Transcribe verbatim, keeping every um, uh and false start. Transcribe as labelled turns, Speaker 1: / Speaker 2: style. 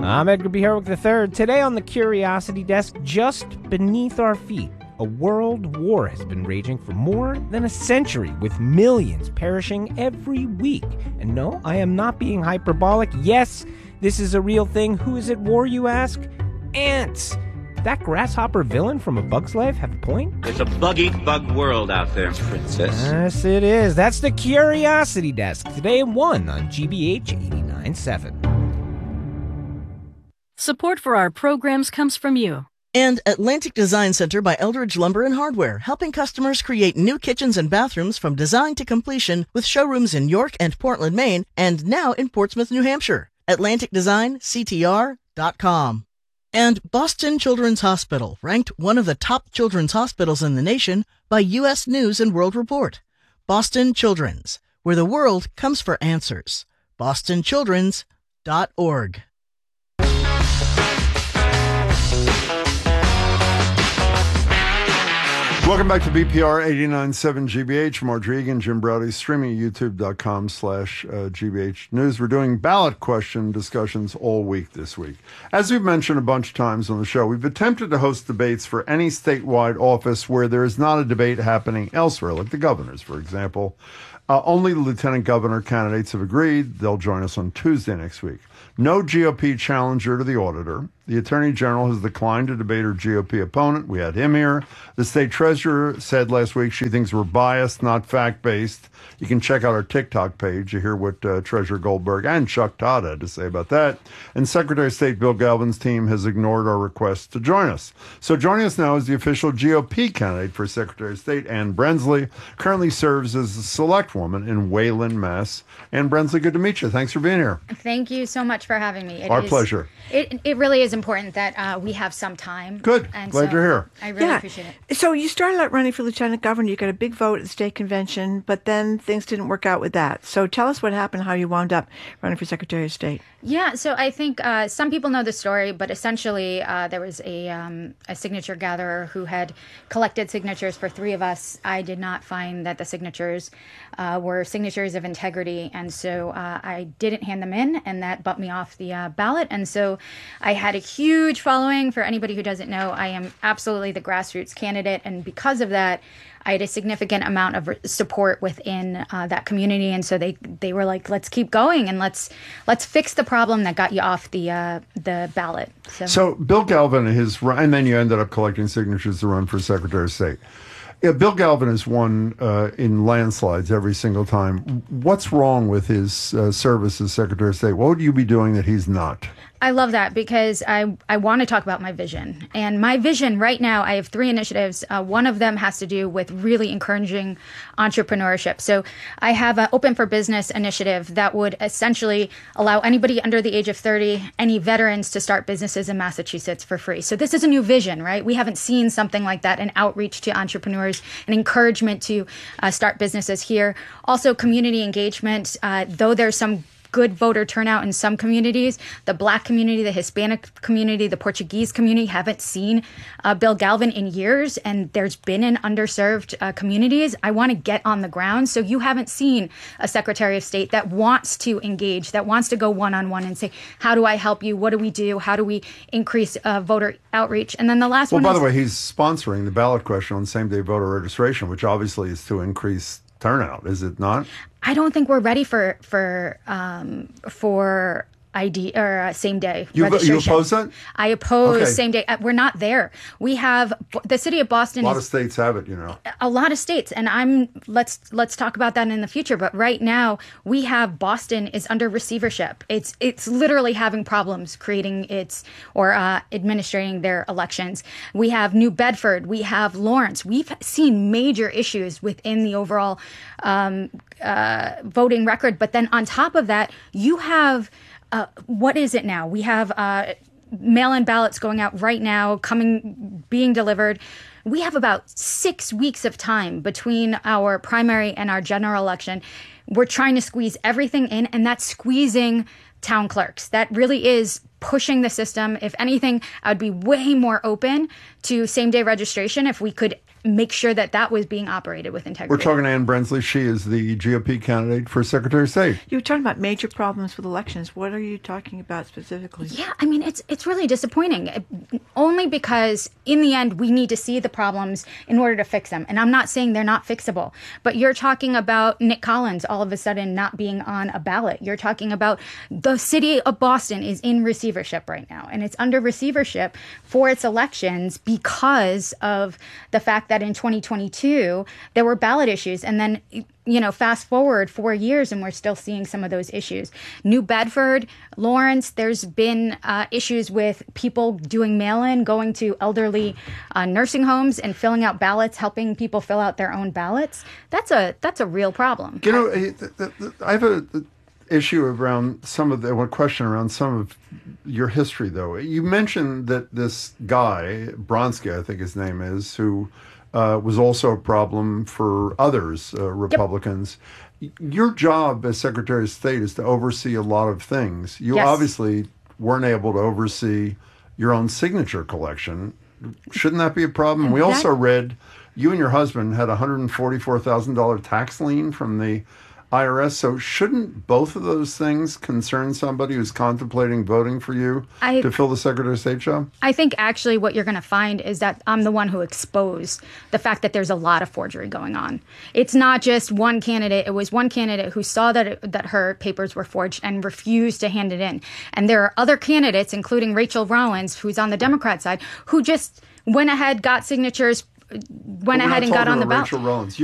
Speaker 1: I'm Edgar B. Herwick the third. Today on the Curiosity Desk, just beneath our feet, a world war has been raging for more than a century, with millions perishing every week. And no, I am not being hyperbolic. Yes, this is a real thing. Who is at war, you ask? Ants. That grasshopper villain from A Bug's Life have a point?
Speaker 2: It's a bug-eat bug world out there, princess.
Speaker 1: Yes, it is. That's the Curiosity Desk. Today at one on G B H eighty-nine point seven.
Speaker 3: Support for our programs comes from you.
Speaker 4: And Atlantic Design Center by Eldridge Lumber and Hardware, helping customers create new kitchens and bathrooms from design to completion, with showrooms in York and Portland, Maine, and now in Portsmouth, New Hampshire. Atlantic Design C T R dot com. And Boston Children's Hospital, ranked one of the top children's hospitals in the nation by U S News and World Report. Boston Children's, where the world comes for answers. boston children's dot org.
Speaker 5: Welcome back to B P R eighty-nine point seven G B H. Margery Egan, Jim Browdy, streaming at youtube.com slash GBH News. We're doing ballot question discussions all week this week. As we've mentioned a bunch of times on the show, we've attempted to host debates for any statewide office where there is not a debate happening elsewhere, like the governors, for example. Uh, only the lieutenant governor candidates have agreed. They'll join us on Tuesday next week. No G O P challenger to the auditor. The Attorney General has declined to debate her G O P opponent. We had him here. The state treasurer said last week she thinks we're biased, not fact-based. You can check out our TikTok page to hear what uh, Treasurer Goldberg and Chuck Todd had to say about that. And Secretary of State Bill Galvin's team has ignored our request to join us. So joining us now is the official G O P candidate for Secretary of State, Ann Brensley. Currently serves as a select woman in Wayland, Mass. Ann Brensley, good to meet you. Thanks for being here.
Speaker 6: Thank you so much for having me. It
Speaker 5: Our
Speaker 6: is,
Speaker 5: pleasure.
Speaker 6: It, it really is important that uh, we have some time.
Speaker 5: Good.
Speaker 6: And
Speaker 5: Glad
Speaker 6: so
Speaker 5: you're here.
Speaker 6: I really
Speaker 7: yeah.
Speaker 6: appreciate it.
Speaker 7: So you started out running for lieutenant governor. You got a big vote at the state convention, but then things didn't work out with that. So tell us what happened, how you wound up running for Secretary of State.
Speaker 6: Yeah, so I think uh, some people know the story, but essentially uh, there was a, um, a signature gatherer who had collected signatures for three of us. I did not find that the signatures uh, were signatures of integrity, and so uh, I didn't hand them in, and that bumped me off the uh, ballot. And so I had a huge following. For anybody who doesn't know, I am absolutely the grassroots candidate, and because of that, I had a significant amount of support within uh, that community, and so they they were like, "Let's keep going and let's let's fix the problem that got you off the uh, the ballot." So.
Speaker 5: so Bill Galvin, his and then you ended up collecting signatures to run for Secretary of State. Yeah, Bill Galvin has won uh, in landslides every single time. What's wrong with his uh, service as Secretary of State? What would you be doing that he's not?
Speaker 6: I love that because I, I want to talk about my vision. And my vision right now, I have three initiatives. Uh, one of them has to do with really encouraging entrepreneurship. So I have an Open for Business initiative that would essentially allow anybody under the age of thirty, any veterans, to start businesses in Massachusetts for free. So this is a new vision, right? We haven't seen something like that, an outreach to entrepreneurs, an encouragement to uh, start businesses here. Also, community engagement, uh, though there's some good voter turnout in some communities. The Black community, the Hispanic community, the Portuguese community haven't seen uh, Bill Galvin in years, and there's been in underserved uh, communities. I want to get on the ground. So you haven't seen a Secretary of State that wants to engage, that wants to go one-on-one and say, how do I help you? What do we do? How do we increase uh, voter outreach? And then the last
Speaker 5: well,
Speaker 6: one
Speaker 5: Well, by
Speaker 6: is-
Speaker 5: the way, he's sponsoring the ballot question on same-day voter registration, which obviously is to increase turnout, is it not?
Speaker 6: I don't think we're ready for for um, for I D or uh, same day
Speaker 5: you,
Speaker 6: registration.
Speaker 5: You oppose that?
Speaker 6: I oppose
Speaker 5: okay.
Speaker 6: same day. Uh, we're not there. We have the city of Boston.
Speaker 5: A lot
Speaker 6: is,
Speaker 5: of states have it, you know.
Speaker 6: A lot of states, and I'm let's let's talk about that in the future. But right now, we have Boston is under receivership. It's it's literally having problems creating its or uh, administrating their elections. We have New Bedford. We have Lawrence. We've seen major issues within the overall um, uh, voting record. But then on top of that, you have. Uh, what is it now? We have uh, mail-in ballots going out right now, coming, being delivered. We have about six weeks of time between our primary and our general election. We're trying to squeeze everything in, and that's squeezing town clerks. That really is pushing the system. If anything, I would be way more open to same-day registration if we could make sure that that was being operated with integrity.
Speaker 5: We're talking to Ann Brensley. She is the G O P candidate for Secretary of State.
Speaker 7: You were talking about major problems with elections. What are you talking about specifically?
Speaker 6: Yeah, I mean, it's it's really disappointing, only because in the end, we need to see the problems in order to fix them. And I'm not saying they're not fixable, but you're talking about Nick Collins all of a sudden not being on a ballot. You're talking about the city of Boston is in receivership right now, and it's under receivership for its elections because of the fact that in twenty twenty-two, there were ballot issues. And then, you know, fast forward four years and we're still seeing some of those issues. New Bedford, Lawrence, there's been uh, issues with people doing mail-in, going to elderly uh, nursing homes and filling out ballots, helping people fill out their own ballots. That's a that's a real problem.
Speaker 5: You know, I, I have a issue around some of the, one question around some of your history, though. You mentioned that this guy, Bronsky, I think his name is, who uh, was also a problem for others, uh, Republicans. Yep. Your job as Secretary of State is to oversee a lot of things. You
Speaker 6: yes.
Speaker 5: obviously weren't able to oversee your own signature collection. Shouldn't that be a problem? And we also read you and your husband had a one hundred forty-four thousand dollars tax lien from the I R S. So shouldn't both of those things concern somebody who's contemplating voting for you
Speaker 6: I,
Speaker 5: to fill the Secretary of State job?
Speaker 6: I think actually what you're going to find is that I'm the one who exposed the fact that there's a lot of forgery going on. It's not just one candidate. It was one candidate who saw that it, that her papers were forged and refused to hand it in. And there are other candidates, including Rachel Rollins, who's on the Democrat side, who just went ahead, got signatures, went ahead and got on the ballot.
Speaker 5: Rachel Rollins.